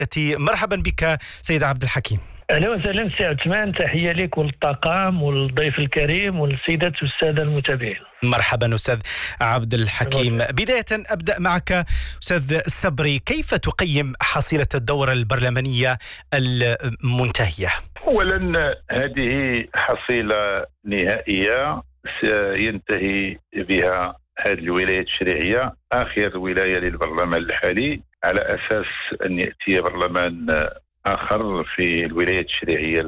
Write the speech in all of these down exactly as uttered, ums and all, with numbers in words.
مرحبا بك سيد عبد الحكيم. اهلا وسهلا سي عثمان، تحيه لك وللطاقم والضيف الكريم والسيدات والساده المتابعين. مرحبا استاذ عبد الحكيم. بدايه ابدا معك استاذ السبري، كيف تقيم حصيله الدوره البرلمانيه المنتهيه؟ اولا هذه حصيله نهائيه سينتهي بها هذه الولايات التشريعيه، اخر ولايه للبرلمان الحالي، على اساس ان ياتي برلمان آخر في الولايات التشريعية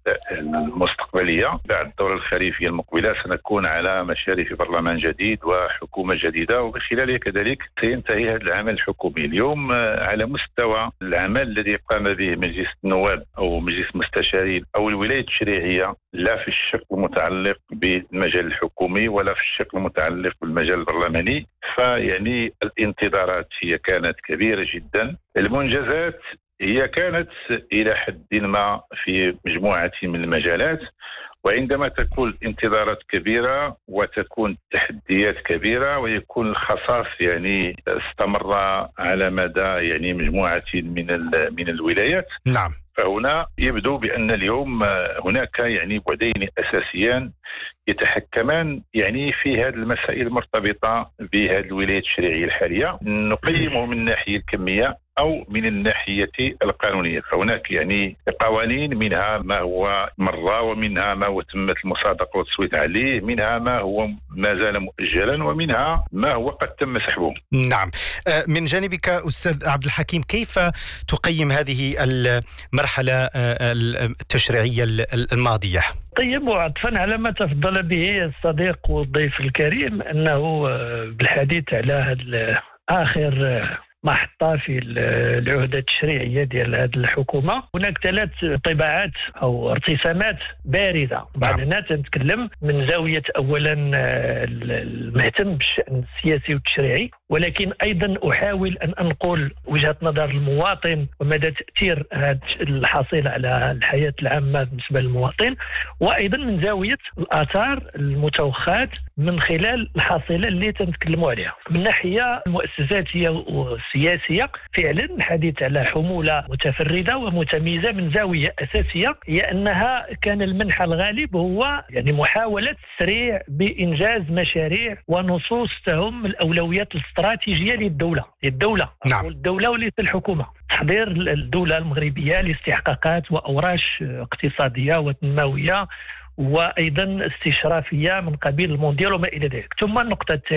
المستقبلية. بعد الدورة الخريفية المقبلة سنكون على مشارف برلمان جديد وحكومة جديدة، وبخلالها كذلك سينتهي هذا العمل الحكومي. اليوم على مستوى العمل الذي قام به مجلس النواب أو مجلس المستشارين أو الولاية التشريعية، لا في الشق المتعلق بالمجال الحكومي ولا في الشق المتعلق بالمجال البرلماني، فيعني الانتظارات هي كانت كبيرة جدا. المنجزات هي كانت إلى حد ما في مجموعة من المجالات، وعندما تكون الانتظارات كبيرة وتكون التحديات كبيرة ويكون الخصاص يعني استمر على مدى يعني مجموعة من من الولايات، نعم، فهنا يبدو بأن اليوم هناك يعني بعدين أساسيان يتحكمان يعني في هذه المسائل المرتبطة بهذه الولايات التشريعية الحالية، نقيمه من الناحية الكمية أو من الناحية القانونية. فهناك يعني قوانين، منها ما هو مر ومنها ما هو تمت المصادقة والتصويت عليه، منها ما هو ما زال مؤجلا ومنها ما هو قد تم سحبه. نعم، من جانبك أستاذ عبد الحكيم، كيف تقيم هذه المرحلة التشريعية الماضية؟ طيب، وعطفا على ما تفضل به الصديق والضيف الكريم، أنه بالحديث على آخر محطة في العهدة التشريعية ديال هذه الحكومة، هناك ثلاث طباعات أو ارتسامات بارزة. بعد هنا تنتكلم من زاوية أولا المهتم بالشأن السياسي والتشريعي، ولكن أيضا أحاول أن أنقل وجهة نظر المواطن ومدى تأثير هذه الحصيلة على الحياة العامة بالنسبة للمواطن، وأيضا من زاوية الآثار المتوخاة من خلال الحصيلة اللي تنتكلموا عليها. من ناحية المؤسساتية والسياسية، فعلا الحديث على حمولة متفردة ومتميزة من زاوية أساسية، هي أنها كان المنحى الغالب هو يعني محاولة تسريع بإنجاز مشاريع ونصوص تهم الأولويات الاستراتيجية للدولة للدولة نعم. والدولة وليس الحكومة. تحضير الدولة المغربية لاستحقاقات وأوراش اقتصادية وتنموية وأيضا استشرافية من قبيل المونديال وما إلى ذلك. ثم النقطة